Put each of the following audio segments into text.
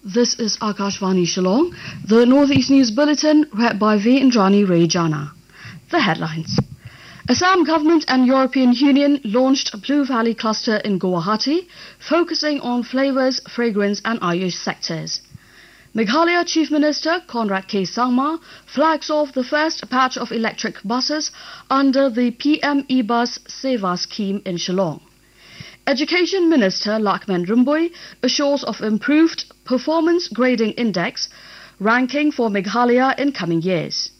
This is Akashvani Shillong, the Northeast News Bulletin, read by V. Indrani Rejana. The headlines. Assam Government and European Union launched a Blue Valley cluster in Guwahati, focusing on flavours, fragrance and Ayush sectors. Meghalaya Chief Minister Conrad K. Sangma flags off the first batch of electric buses under the PM E-Bus Seva scheme in Shillong. Education Minister Lakman Rumbui assures of improved performance grading index ranking for Meghalaya in coming years.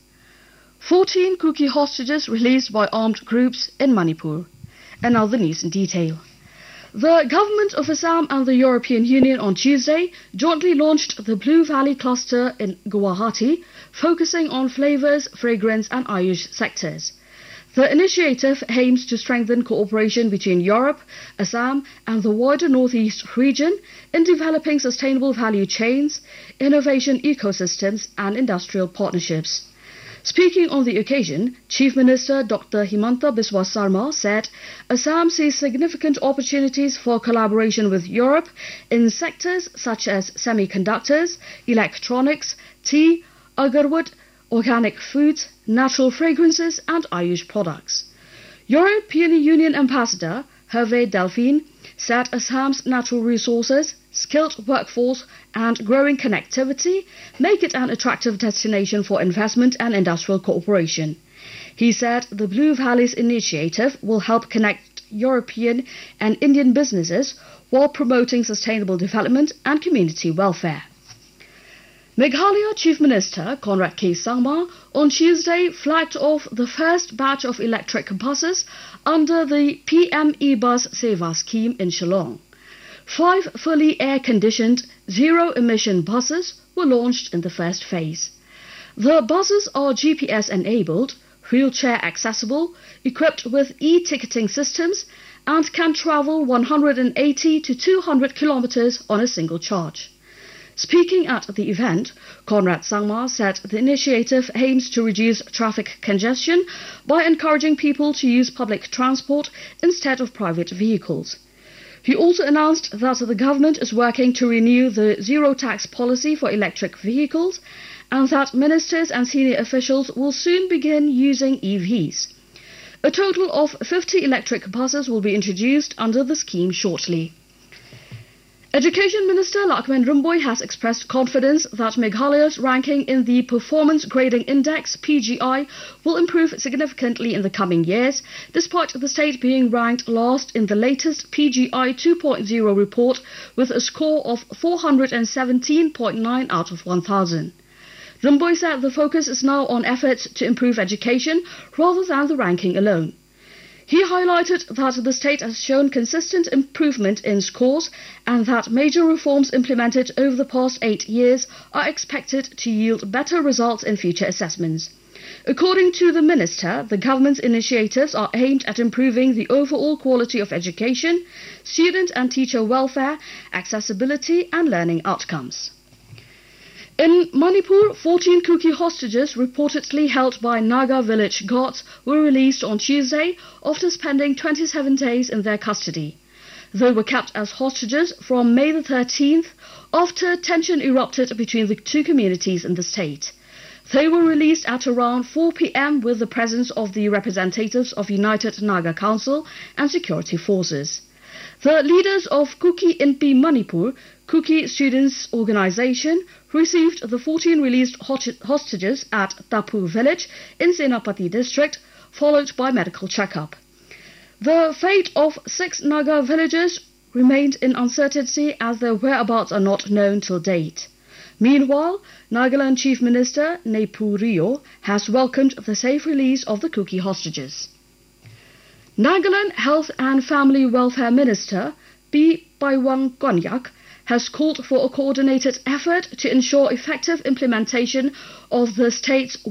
14 Kuki hostages released by armed groups in Manipur. And now the news in detail. The Government of Assam and the European Union on Tuesday jointly launched the Blue Valley cluster in Guwahati, focusing on flavours, fragrance and Ayush sectors. The initiative aims to strengthen cooperation between Europe, Assam and the wider Northeast region in developing sustainable value chains, innovation ecosystems and industrial partnerships. Speaking on the occasion, Chief Minister Dr. Himanta Biswa Sarma said Assam sees significant opportunities for collaboration with Europe in sectors such as semiconductors, electronics, tea, agarwood, organic foods, natural fragrances and Ayush products. European Union Ambassador Hervé Delphine said Assam's natural resources, skilled workforce and growing connectivity make it an attractive destination for investment and industrial cooperation. He said the Blue Valleys initiative will help connect European and Indian businesses while promoting sustainable development and community welfare. Meghalaya Chief Minister Conrad K. Sangma on Tuesday flagged off the first batch of electric buses under the PM E-Bus Seva scheme in Shillong. 5 fully air-conditioned, zero-emission buses were launched in the first phase. The buses are GPS-enabled, wheelchair-accessible, equipped with e-ticketing systems and can travel 180 to 200 kilometers on a single charge. Speaking at the event, Conrad Sangma said the initiative aims to reduce traffic congestion by encouraging people to use public transport instead of private vehicles. He also announced that the government is working to renew the zero-tax policy for electric vehicles and that ministers and senior officials will soon begin using EVs. A total of 50 electric buses will be introduced under the scheme shortly. Education Minister Lakman Rumbui has expressed confidence that Meghalaya's ranking in the Performance Grading Index (PGI) will improve significantly in the coming years, despite the state being ranked last in the latest PGI 2.0 report with a score of 417.9 out of 1,000. Rumbui said the focus is now on efforts to improve education rather than the ranking alone. He highlighted that the state has shown consistent improvement in scores and that major reforms implemented over the past 8 years are expected to yield better results in future assessments. According to the minister, the government's initiatives are aimed at improving the overall quality of education, student and teacher welfare, accessibility and learning outcomes. In Manipur, 14 Kuki hostages reportedly held by Naga village guards were released on Tuesday after spending 27 days in their custody. They were kept as hostages from May the 13th after tension erupted between the two communities in the state. They were released at around 4 p.m. with the presence of the representatives of United Naga Council and security forces. The leaders of Kuki Inpi Manipur, Kuki Students' Organization, received the 14 released hostages at Tapu village in Senapati district, followed by medical checkup. The fate of 6 Naga villagers remained in uncertainty as their whereabouts are not known till date. Meanwhile, Nagaland Chief Minister Nepu Rio has welcomed the safe release of the Kuki hostages. Nagaland Health and Family Welfare Minister P. Paiwang Konyak has called for a coordinated effort to ensure effective implementation of the state's